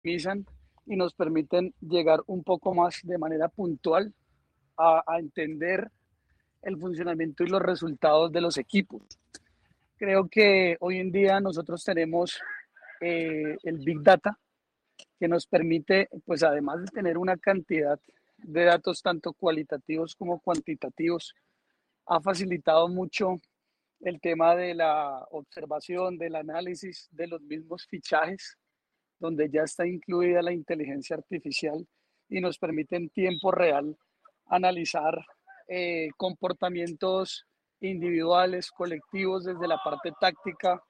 optimizan y nos permiten llegar un poco más de manera puntual a entender el funcionamiento y los resultados de los equipos. Creo que hoy en día nosotros tenemos el Big Data que nos permite, pues además de tener una cantidad de datos tanto cualitativos como cuantitativos, ha facilitado mucho el tema de la observación, del análisis de los mismos fichajes, donde ya está incluida la inteligencia artificial y nos permite en tiempo real analizar comportamientos individuales, colectivos desde la parte táctica.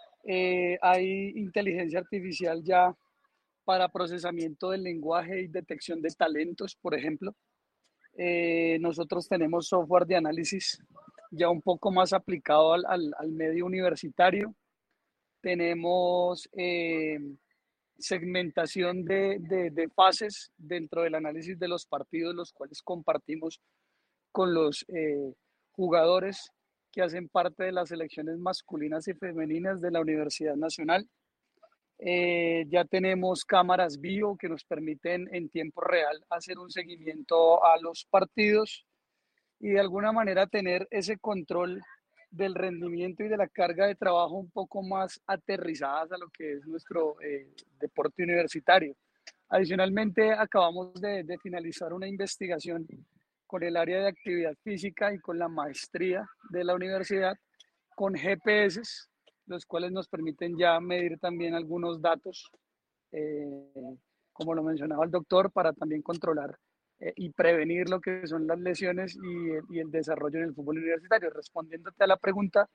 Hay inteligencia artificial ya para procesamiento del lenguaje y detección de talentos, por ejemplo. Nosotros tenemos software de análisis ya un poco más aplicado al medio universitario. Tenemos segmentación de fases dentro del análisis de los partidos, los cuales compartimos con los jugadores que hacen parte de las selecciones masculinas y femeninas de la Universidad Nacional. Ya tenemos cámaras bio que nos permiten en tiempo real hacer un seguimiento a los partidos y de alguna manera tener ese control del rendimiento y de la carga de trabajo un poco más aterrizadas a lo que es nuestro deporte universitario. Adicionalmente, acabamos de finalizar una investigación con el área de actividad física y con la maestría de la universidad con GPS, los cuales nos permiten ya medir también algunos datos, eh, como lo mencionaba el doctor, para también controlar y prevenir lo que son las lesiones y el desarrollo en el fútbol universitario. Respondiéndote a la pregunta,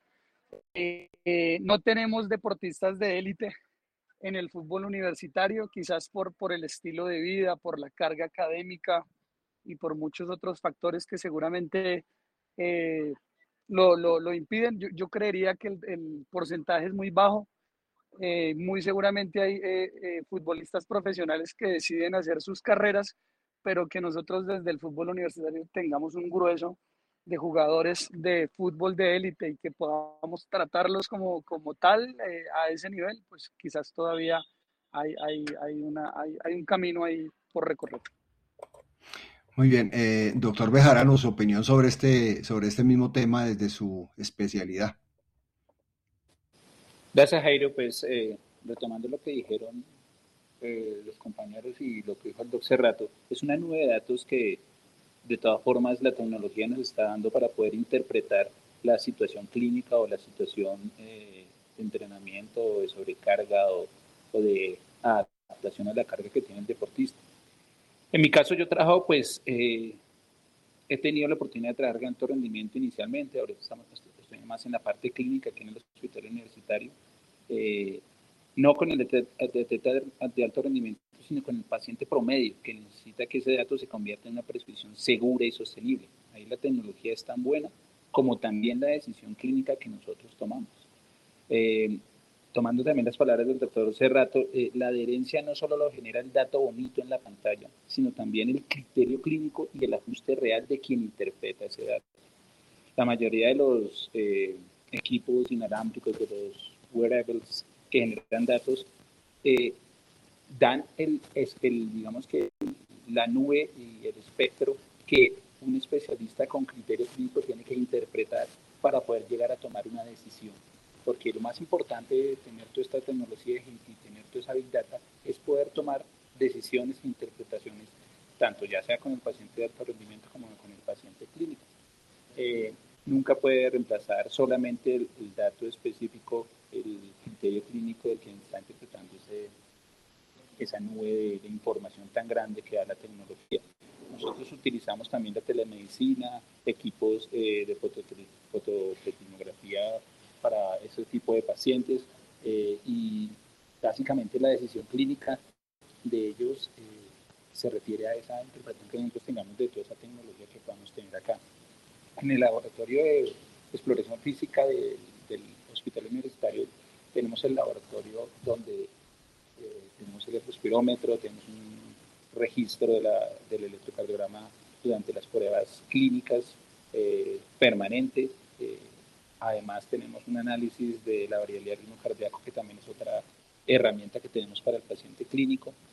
no tenemos deportistas de élite en el fútbol universitario, quizás por el estilo de vida, por la carga académica y por muchos otros factores que seguramente eh, lo impiden. Yo creería que el porcentaje es muy bajo. Muy seguramente hay futbolistas profesionales que deciden hacer sus carreras, pero que nosotros desde el fútbol universitario tengamos un grueso de jugadores de fútbol de élite y que podamos tratarlos como tal a ese nivel, pues quizás todavía hay un camino ahí por recorrer. Muy bien, doctor Bejarano, su opinión sobre este mismo tema desde su especialidad. Gracias, Jairo. Pues retomando lo que dijeron los compañeros y lo que dijo el doctor Cerrato, es una nube de datos que de todas formas la tecnología nos está dando para poder interpretar la situación clínica o la situación de entrenamiento o de sobrecarga o de adaptación a la carga que tiene el deportista. En mi caso yo trabajo pues he tenido la oportunidad de trabajar en alto rendimiento inicialmente, ahora estoy más en la parte clínica aquí en el hospital universitario, eh, no con el de alto rendimiento, sino con el paciente promedio, que necesita que ese dato se convierta en una prescripción segura y sostenible. Ahí la tecnología es tan buena como también la decisión clínica que nosotros tomamos. Eh, Tomando también las palabras del doctor Cerrato, la adherencia no solo lo genera el dato bonito en la pantalla, sino también el criterio clínico y el ajuste real de quien interpreta ese dato. La mayoría de los equipos inalámbricos, de los wearables que generan datos, eh, dan digamos que la nube y el espectro que un especialista con criterio clínico tiene que interpretar para poder llegar a tomar una decisión. Porque lo más importante de tener toda esta tecnología y tener toda esa big data es poder tomar decisiones e interpretaciones, tanto ya sea con el paciente de alto rendimiento como con el paciente clínico. Nunca puede reemplazar solamente el dato específico, el criterio clínico del que está interpretando esa nube de información tan grande que da la tecnología. Nosotros utilizamos también la telemedicina, equipos de fototetinografía para ese tipo de pacientes y básicamente la decisión clínica de ellos se refiere a esa interpretación que nosotros tengamos de toda esa tecnología que podamos tener acá. En el laboratorio de exploración física del hospital universitario tenemos el laboratorio donde tenemos el respirómetro, tenemos un registro del electrocardiograma durante las pruebas clínicas permanentes. Además tenemos un análisis de la variabilidad del ritmo cardíaco, que también es otra herramienta que tenemos para el paciente clínico.